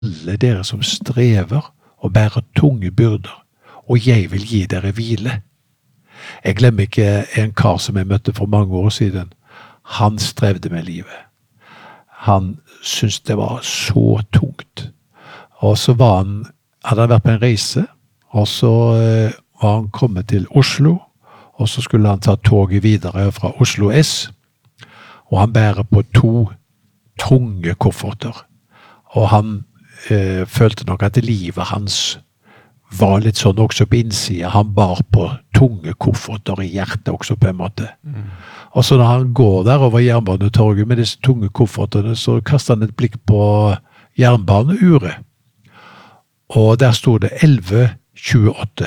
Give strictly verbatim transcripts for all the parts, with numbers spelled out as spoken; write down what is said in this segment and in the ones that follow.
alle dere som strever og bærer tunge byrder, og jeg vil gi dere hvile. Jeg glemmer ikke en kar som jeg møtte for mange år siden. Han strevde med livet. Han syntes det var så tungt. Og så var han, hadde han vært på en reise, og så eh, var han kommet til Oslo, og så skulle han ta toget videre fra Oslo S, og han bærer på to tunge kofferter. Og han eh, følte nok at livet hans var litt sånn også på innsida. Han bar på tunge kofferter i hjertet også på en måte. Mm. Og så når han går der over Jernbanetorget med disse tunge koffertene, så kaster han et blikk på jernbaneuret. Og der stod det elleve tjueåtte.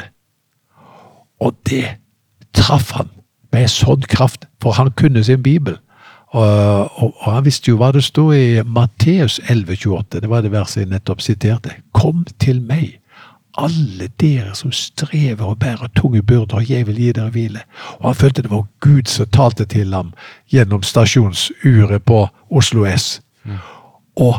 Og det traff han med sånn kraft, for han kunne sin bibel. Og, og, og han visste jo hva det stod i Matteus elleve tjueåtte. Det var det verset jeg nettopp siterte. Kom til meg, alle dere som strever og bærer tunge byrder, og jeg vil gi dere hvile. Og han følte det var Gud som talte til ham gjennom stasjonsuret på Oslo S. Mm. Og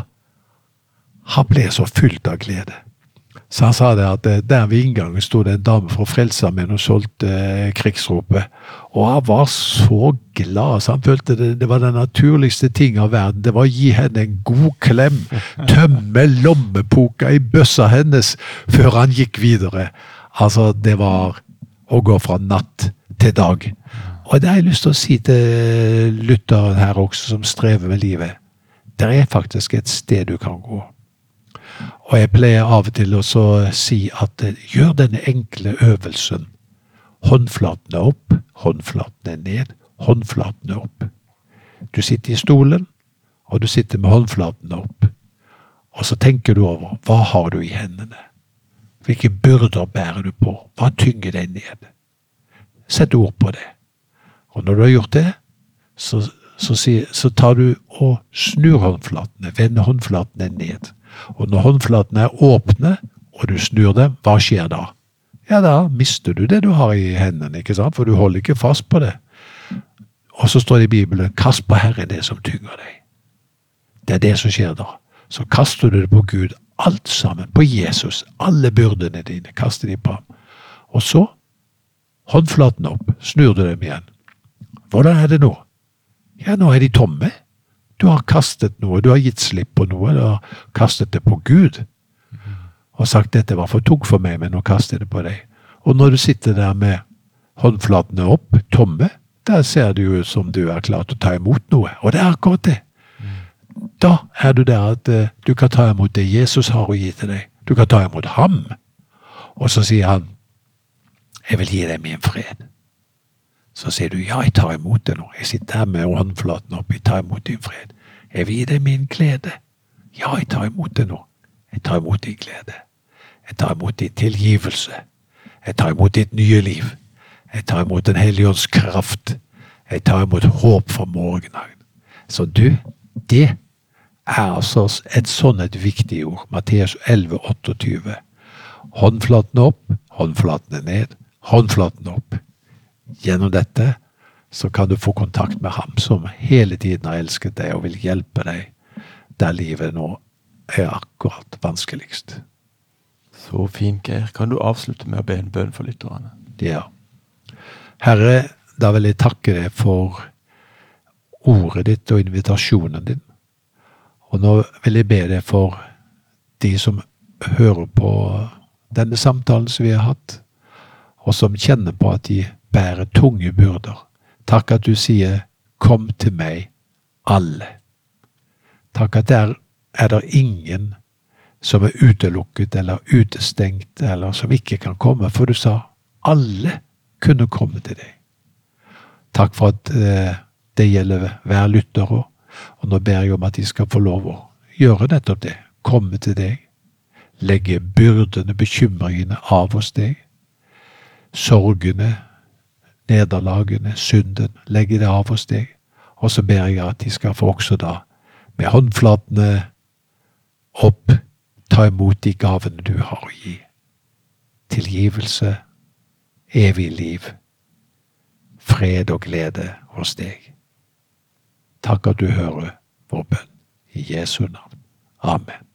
han ble så fylt av glede. Så han sa det at der ved inngangen stod det en dame fra Frelsesarmeen og solgte eh, krigsropet. Og han var så glad, så han følte det, det var den naturligste ting av verden. Det var å gi henne en god klem, tømme lommepoka i bøssa hennes før han gikk videre. Altså, det var å gå fra natt til dag. Og det har jeg lyst til å si til lytteren her også, som strever med livet. Det er faktisk et sted du kan gå. Og jeg pleier av og til også å si at gjør denne enkle øvelsen. Håndflatene opp, håndflatene ned, håndflatene opp. Du sitter i stolen, og du sitter med håndflatene opp. Og så tenker du over, hva har du i hendene? Hvilke byrder bærer du på? Hva tynger deg ned? Sett ord på det. Og når du har gjort det, så, så, så tar du og snur håndflatene, vender håndflatene ned. Og når håndflatene er åpne, og du snur dem, hva skjer da? Ja, da mister du det du har i hendene, ikke sant? For du holder ikke fast på det. Og så står det i Bibelen, kast på Herren det som tynger deg. Det er det som skjer da. Så kaster du det på Gud, alt sammen, på Jesus, alle byrdene dine, kaster de på ham. Og så, håndflatene opp, snur du dem igjen. Hvordan er det nå? Ja, nå er de tomme. Du har kastet noe, du har gitt slipp på noe, du har kastet det på Gud. Og sagt, dette var for tungt for meg, men nå kaster jeg det på deg. Og når du sitter der med håndflatene opp, tomme, der ser det jo ut som du er klar til å ta imot noe. Og det er akkurat det. Da er du der at uh, du kan ta imot det Jesus har å gi til deg. Du kan ta imot ham. Og så sier han, jeg vil gi deg min fred. Så sier du, ja, jeg tar imot det nå. Jeg sitter her med håndflaten opp, jeg tar imot din fred. Jeg vil gi deg min glede. Ja, jeg tar imot det nå. Jeg tar imot din glede. Jeg tar imot din tilgivelse. Jeg tar imot ditt nye liv. Jeg tar imot den hellige ånds kraft. Jeg tar imot håp for morgendagen. Så du, det er altså et sånn et viktig ord. Matteus elleve tjueåtte. Håndflatene opp, håndflatene ned, håndflatene opp. Gjennom dette så kan du få kontakt med ham som hele tiden har elsket deg og vil hjelpe deg der livet nå er akkurat vanskeligst. Så fint, Geir. Kan du avslutte med å be en bønn for lytterne? Ja. Herre, da vil jeg takke deg for ordet ditt og invitasjonen din. Og nå vil jeg be deg for de som hører på denne samtalen som vi har hatt, og som kjenner på at de bærer tunge byrder. Takk at du sier, kom til meg, alle. Takk at der er det ingen som er utelukket eller utestengt, eller som ikke kan komme, for du sa, alle kunne komme til deg. Takk for at eh, det gjelder hver lytter også, og nå ber jeg om at de skal få lov å gjøre nettopp det, komme til deg, legge byrdene, bekymringene av hos deg, sorgene, nederlagene, synden, legge det av hos deg. Og så ber jeg at de skal få også da, med håndflatene opp, ta imot de gavene du har å gi. Tilgivelse, evig liv, fred og glede hos deg. Takk at du hører vår bønn. I Jesu navn. Amen.